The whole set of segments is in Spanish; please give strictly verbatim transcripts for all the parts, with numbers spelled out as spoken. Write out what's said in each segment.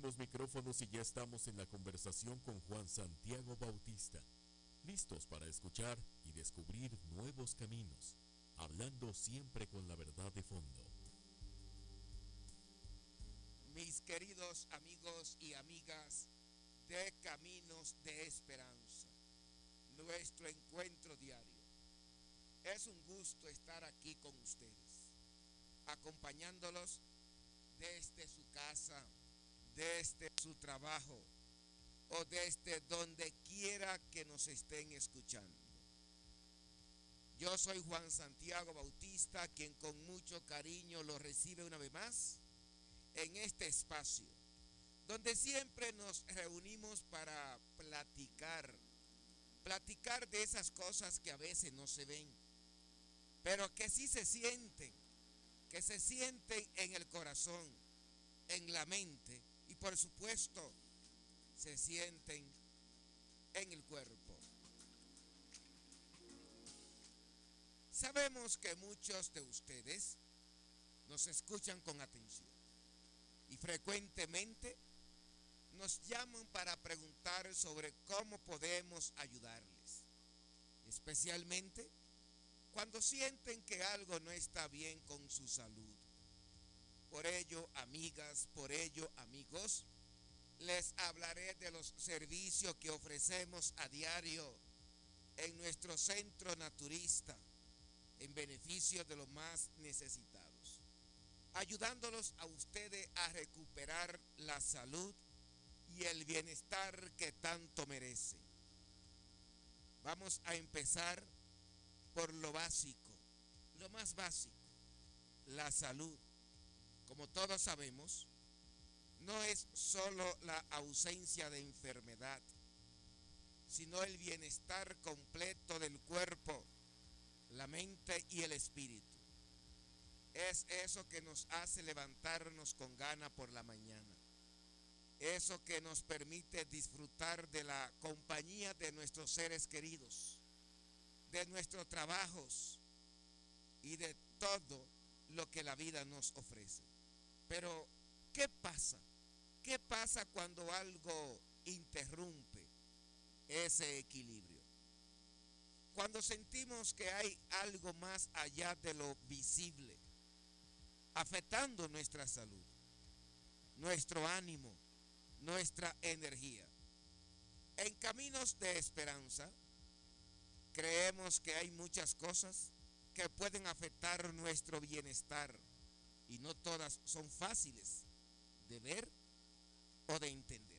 Abrimos micrófonos y ya estamos en la conversación con Juan Santiago Bautista, listos para escuchar y descubrir nuevos caminos, hablando siempre con la verdad de fondo. Mis queridos amigos y amigas de Caminos de Esperanza, nuestro encuentro diario. Es un gusto estar aquí con ustedes, acompañándolos desde su casa, desde su trabajo o desde donde quiera que nos estén escuchando. Yo soy Juan Santiago Bautista, quien con mucho cariño lo recibe una vez más en este espacio, donde siempre nos reunimos para platicar, platicar de esas cosas que a veces no se ven, pero que sí se sienten, que se sienten en el corazón, en la mente y por supuesto se sienten en el cuerpo. Sabemos que muchos de ustedes nos escuchan con atención y frecuentemente nos llaman para preguntar sobre cómo podemos ayudarles, especialmente cuando sienten que algo no está bien con su salud. Por ello, amigas, por ello, amigos, les hablaré de los servicios que ofrecemos a diario en nuestro centro naturista en beneficio de los más necesitados, ayudándolos a ustedes a recuperar la salud y el bienestar que tanto merecen. Vamos a empezar por lo básico, lo más básico, la salud. Como todos sabemos, no es solo la ausencia de enfermedad, sino el bienestar completo del cuerpo, la mente y el espíritu. Es eso que nos hace levantarnos con gana por la mañana. Eso que nos permite disfrutar de la compañía de nuestros seres queridos, de nuestros trabajos y de todo lo que la vida nos ofrece. Pero, ¿qué pasa? ¿Qué pasa cuando algo interrumpe ese equilibrio? Cuando sentimos que hay algo más allá de lo visible, afectando nuestra salud, nuestro ánimo, nuestra energía. En Caminos de Esperanza, creemos que hay muchas cosas que pueden afectar nuestro bienestar y no todas son fáciles de ver o de entender.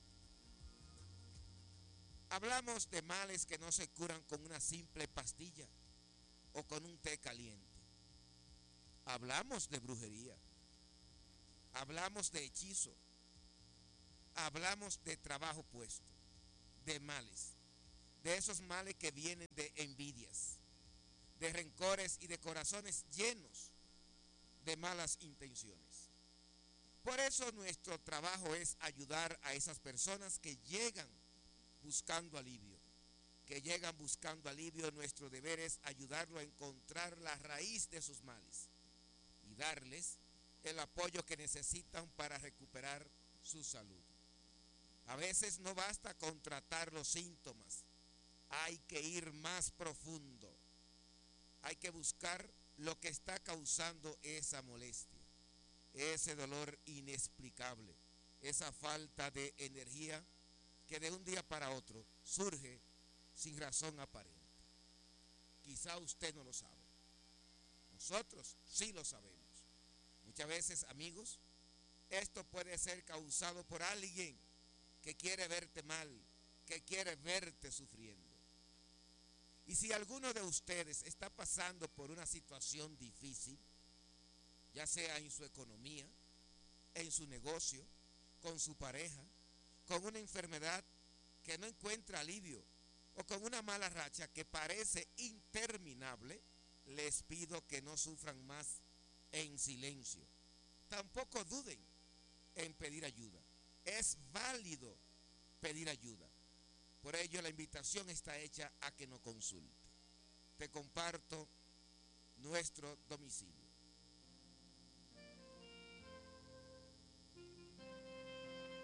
Hablamos de males que no se curan con una simple pastilla o con un té caliente. Hablamos de brujería. Hablamos de hechizo. Hablamos de trabajo puesto, de males, de esos males que vienen de envidias, de rencores y de corazones llenos de malas intenciones. Por eso nuestro trabajo es ayudar a esas personas que llegan buscando alivio, que llegan buscando alivio. Nuestro deber es ayudarlo a encontrar la raíz de sus males y darles el apoyo que necesitan para recuperar su salud. A veces no basta con tratar los síntomas, hay que ir más profundo, hay que buscar lo que está causando esa molestia, ese dolor inexplicable, esa falta de energía que de un día para otro surge sin razón aparente. Quizá usted no lo sabe, nosotros sí lo sabemos. Muchas veces, amigos, esto puede ser causado por alguien que quiere verte mal, que quiere verte sufriendo. Y si alguno de ustedes está pasando por una situación difícil, ya sea en su economía, en su negocio, con su pareja, con una enfermedad que no encuentra alivio o con una mala racha que parece interminable, les pido que no sufran más en silencio. Tampoco duden en pedir ayuda. Es válido pedir ayuda. Por ello la invitación está hecha a que nos consulte. Te comparto nuestro domicilio.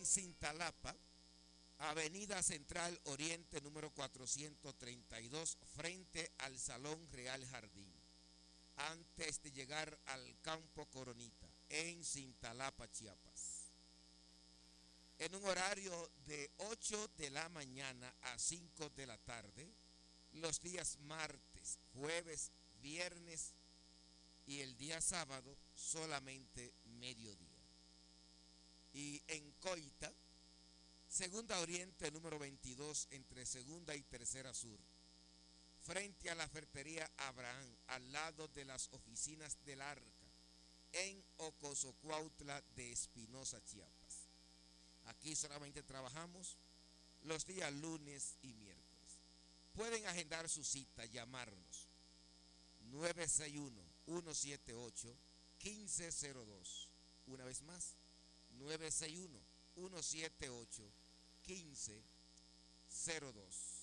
Cintalapa, Avenida Central Oriente número cuatrocientos treinta y dos, frente al Salón Real Jardín, antes de llegar al Campo Coronita, en Cintalapa, Chiapas. En un horario de ocho de la mañana a cinco de la tarde, los días martes, jueves, viernes y el día sábado solamente mediodía. Y en Coita, Segunda Oriente número veintidós, entre Segunda y Tercera Sur, frente a la ferretería Abraham, al lado de las oficinas del Arca, en Ocosocuautla de Espinosa, Chiapas. Aquí solamente trabajamos los días lunes y miércoles. Pueden agendar su cita, llamarnos nueve seis uno, uno siete ocho, uno cinco cero dos. Una vez más, nueve seis uno, uno siete ocho, uno cinco cero dos.